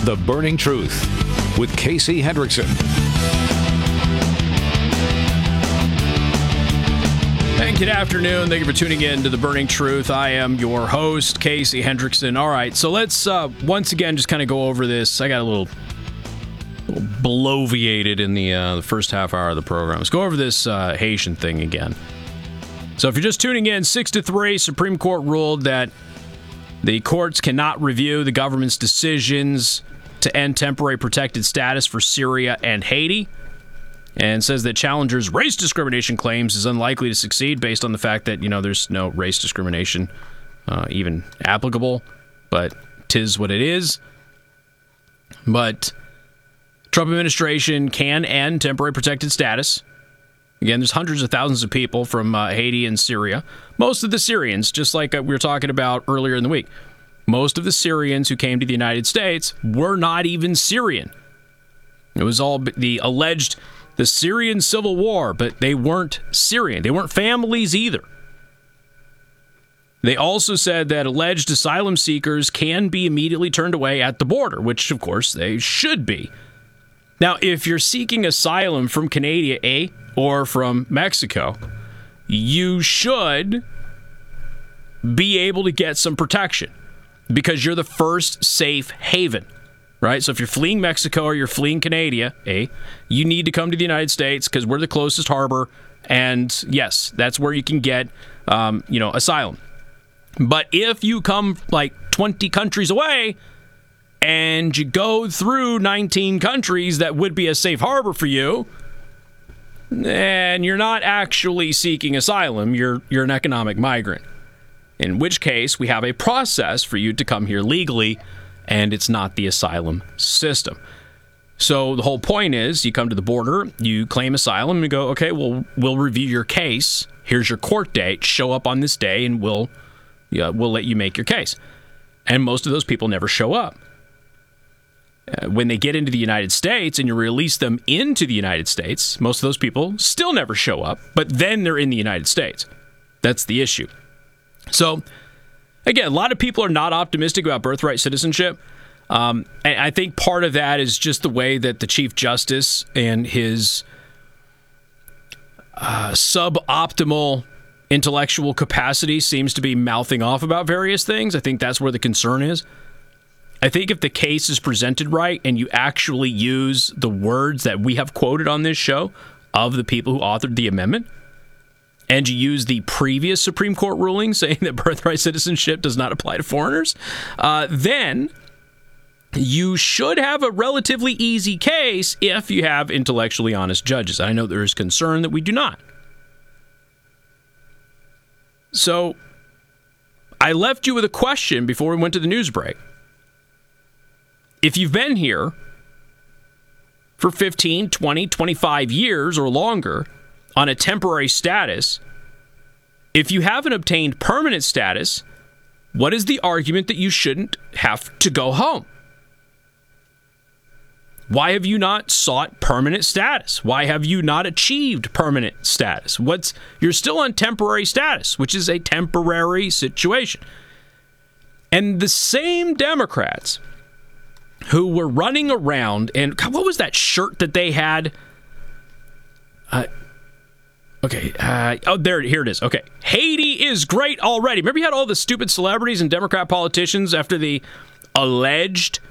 The Burning Truth with Casey Hendrickson. And good afternoon. Thank you for tuning in to The Burning Truth. I am your host, Casey Hendrickson. All right, so let's once again just kind of go over this. I got a little bloviated in the first half hour of the program. Let's go over this Haitian thing again. So if you're just tuning in, 6-3, Supreme Court ruled that the courts cannot review the government's decisions to end temporary protected status for Syria and Haiti, and says that challengers' race discrimination claims is unlikely to succeed based on the fact that, there's no race discrimination even applicable, but 'tis what it is. But Trump administration can end temporary protected status. Again, there's hundreds of thousands of people from Haiti and Syria. Most of the Syrians, just like we were talking about earlier in the week, most of the Syrians who came to the United States were not even Syrian. It was all the Syrian civil war, but they weren't Syrian. They weren't families either. They also said that alleged asylum seekers can be immediately turned away at the border, which, of course, they should be. Now, if you're seeking asylum from Canada, or from Mexico, you should be able to get some protection because you're the first safe haven, right? So if you're fleeing Mexico or you're fleeing Canada, you need to come to the United States because we're the closest harbor, and yes, that's where you can get, asylum. But if you come like 20 countries away and you go through 19 countries that would be a safe harbor for you, and you're not actually seeking asylum, you're an economic migrant. In which case, we have a process for you to come here legally, and it's not the asylum system. So the whole point is, you come to the border, you claim asylum, and go, okay, well, we'll review your case. Here's your court date. Show up on this day, and we'll let you make your case. And most of those people never show up. When they get into the United States and you release them into the United States, most of those people still never show up, but then they're in the United States. That's the issue. So, again, a lot of people are not optimistic about birthright citizenship. And I think part of that is just the way that the Chief Justice and his suboptimal intellectual capacity seems to be mouthing off about various things. I think that's where the concern is. I think if the case is presented right and you actually use the words that we have quoted on this show of the people who authored the amendment, and you use the previous Supreme Court ruling saying that birthright citizenship does not apply to foreigners, then you should have a relatively easy case if you have intellectually honest judges. I know there is concern that we do not. So I left you with a question before we went to the news break. If you've been here for 15, 20, 25 years or longer on a temporary status, if you haven't obtained permanent status, what is the argument that you shouldn't have to go home? Why have you not sought permanent status? Why have you not achieved permanent status? You're still on temporary status, which is a temporary situation. And the same Democrats who were running around, and God, what was that shirt that they had? Here it is. Okay. Haiti is great already. Remember you had all the stupid celebrities and Democrat politicians after the alleged